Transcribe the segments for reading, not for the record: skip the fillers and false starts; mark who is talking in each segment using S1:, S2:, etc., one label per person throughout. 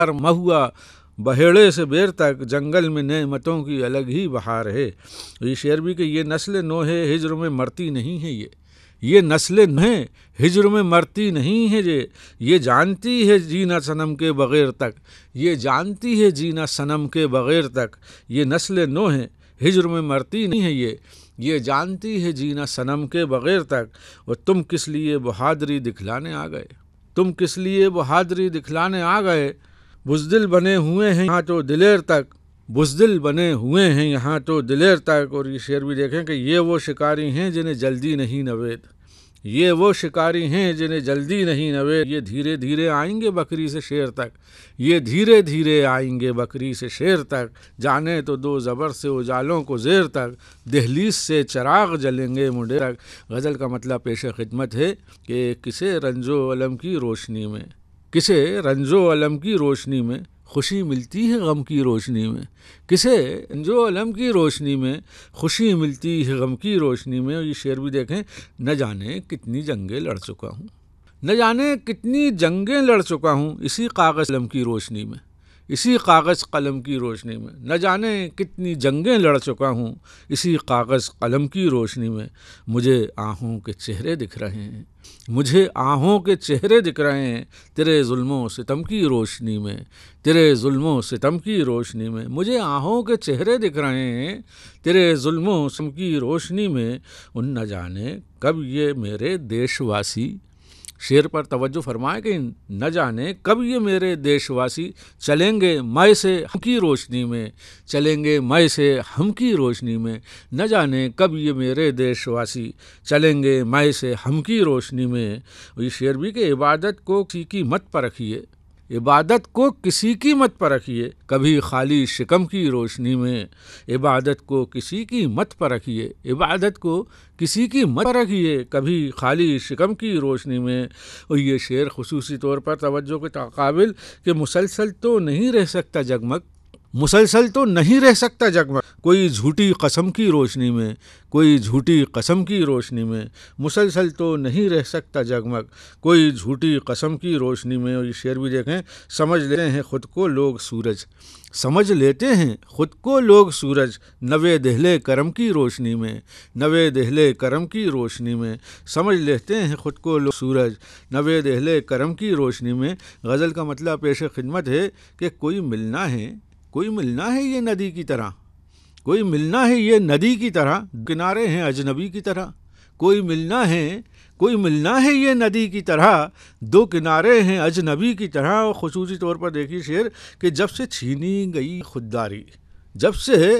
S1: महुआ बहेड़े से बेर तक जंगल में नेमतों की अलग ही बहार है। ये शेर भी कि ये नस्ल नो है हिज्र में मरती नहीं है, ये नस्ल हैं हिज्र में मरती नहीं है, ये जानती है जीना सनम के बग़ैर तक, ये जानती है जीना सनम के बग़ैर तक। ये नस्ल नो है हिज्र में मरती नहीं है, ये जानती है जीना सनम के बग़ैर तक। और तुम किस लिए बहादुरी दिखलाने आ गए, तुम किस लिए बहादुरी दिखलाने आ गए। बुज़दिल बने हुए हैं यहाँ तो दिलेर तक, बुज़दिल बने हुए हैं यहाँ तो दिलेर तक। और ये शेर भी देखें कि ये वो शिकारी हैं जिन्हें जल्दी नहीं नवेद, ये वो शिकारी हैं जिन्हें जल्दी नहीं नवेद। ये धीरे धीरे आएंगे बकरी से शेर तक, ये धीरे धीरे आएंगे बकरी से शेर तक। जाने तो दो ज़बर से उजालों को ज़ेर तक, दहलीज से चराग जलेंगे मुंडे तक। गज़ल का मतलब पेश खिदमत है कि किसे रंजो अलम की रोशनी में, किसे रंजो अलम की रोशनी में खुशी मिलती है गम की रोशनी में, किसे रंजो अलम की रोशनी में खुशी मिलती है गम की रोशनी में। ये शेर भी देखें, न जाने कितनी जंगें लड़ चुका हूँ, न जाने कितनी जंगें लड़ चुका हूँ इसी कागज़ कलम की रोशनी में, इसी कागज़ कलम की रोशनी में। न जाने कितनी जंगें लड़ चुका हूँ इसी कागज़ कलम की रोशनी में। मुझे आहों के चेहरे दिख रहे हैं, मुझे आहों के चेहरे दिख रहे हैं तेरे जुल्मों सितम की रोशनी में, तेरे जुल्मों सितम की रोशनी में। मुझे आहों के चेहरे दिख रहे हैं तेरे जुल्मों सितम की रोशनी में। उन न जाने कब ये मेरे देशवासी, शेर पर तवज्जो फरमाए कि न जाने कब ये मेरे देशवासी चलेंगे मैं से हम की रोशनी में, चलेंगे मैं से हम की रोशनी में। न जाने कब ये मेरे देशवासी चलेंगे मैं से हम की रोशनी में। ये शेर भी कि इबादत को किसी की मत पर रखिए, इबादत को किसी की मत पर रखिए कभी खाली शिकम की रोशनी में, इबादत को किसी की मत पर रखिए, इबादत को किसी की मत पर रखिए कभी खाली शिकम की रोशनी में। और ये शेर खुसूसी तौर पर तवज्जो के काबिल कि मुसलसल तो नहीं रह सकता जगमग, मुसलसल तो नहीं रह सकता जगमग कोई झूठी कसम की रोशनी में, कोई झूठी कसम की रोशनी में। मुसलसल तो नहीं रह सकता जगमग कोई झूठी कसम की रोशनी में। और ये शेर भी देखें, समझ लेते हैं ख़ुद को लोग सूरज, समझ लेते हैं ख़ुद को लोग सूरज नवे दहले करम की रोशनी में, नवे दहले करम की रोशनी में। समझ लेते हैं ख़ुद को लोग सूरज नवे दहले करम की रोशनी में। गज़ल का मतलब पेश खिदमत है कि कोई मिलना है, कोई मिलना है ये नदी की तरह, कोई मिलना है ये नदी की तरह, किनारे हैं अजनबी की तरह। कोई मिलना है, कोई मिलना है ये नदी की तरह, दो किनारे हैं अजनबी की तरह। और ख़ुसूसी तौर पर देखिए शेर कि जब से छीनी गई खुददारी, जब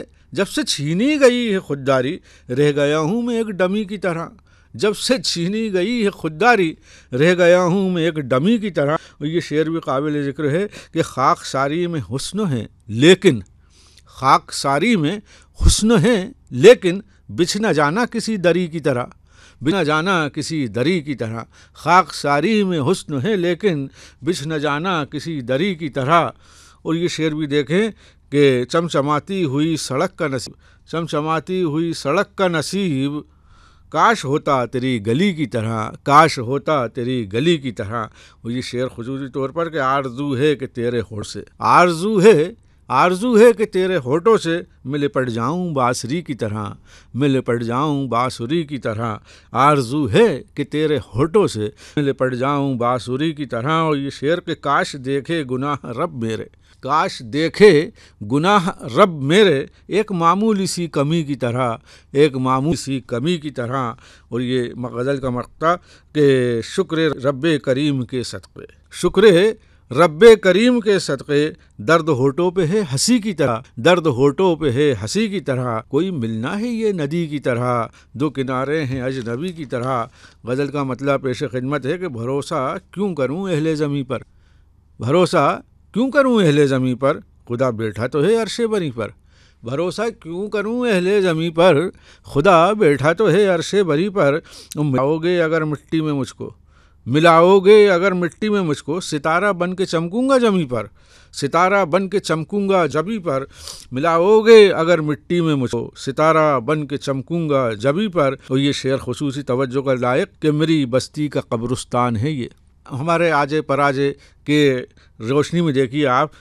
S1: से छीनी गई है खुददारी, रह गया हूँ मैं एक डमी की तरह, जब से छीनी गई है खुददारी रह गया हूँ मैं एक डमी की तरह। और ये शेर भी काबिल ज़िक्र है कि खाक सारी में हुस्न है लेकिन, खाक सारी में हुस्न है लेकिन बिछ न जाना किसी दरी की तरह, बिना जाना किसी दरी की तरह। खाक सारी में हुस्न है लेकिन बिछ न जाना किसी दरी की तरह। और ये शेर भी देखें कि चमचमाती हुई सड़क का नसीब, चमचमाती हुई सड़क का नसीब, काश होता तेरी गली की तरह, काश होता तेरी गली की तरह। और ये शेर खुसूसी तौर पर कि आरज़ू है कि तेरे होठ से, आरज़ू है, आरज़ू है कि तेरे होठों से मैं लिपट जाऊं बांसुरी की तरह, मैं लिपट जाऊं बांसुरी की तरह। आरज़ू है कि तेरे होठों से मैं लिपट जाऊं बांसुरी की तरह। और ये शेर के काश देखे गुनाह रब मेरे, काश देखे गुनाह रब मेरे एक मामूली सी कमी की तरह, एक मामूली सी कमी की तरह। और ये गज़ल का मक़ता कि शुक्र रब्बे करीम के सदक़े, शुक्र रब्बे करीम के सदक़े, दर्द होठों पे है हंसी की तरह, दर्द होठों पे है हंसी की तरह। कोई मिलना है ये नदी की तरह, दो किनारे हैं अजनबी की तरह। गज़ल का मतलब पेश खिदमत है कि भरोसा क्यों करूं अहले ज़मीं पर, भरोसा क्यों करूं अहले ज़मीं पर, खुदा बैठा तो है अर्शे बरी पर। भरोसा क्यों करूं अहले ज़मीं पर, खुदा बैठा तो है अर्शे बरी पर। मिलाओगे अगर मिट्टी में मुझको, मिलाओगे अगर मिट्टी में मुझको, सितारा बन के चमकूंगा जमी पर, सितारा बन के चमकूंगा जबी पर। मिलाओगे अगर मिट्टी में मुझको, सितारा बन के चमकूंगा जबी पर। और ये शेर खुसूसी तवज्जो का लायक कि मेरी बस्ती का कब्रिस्तान है ये, हमारे आजे पराजे के रोशनी में देखिए आप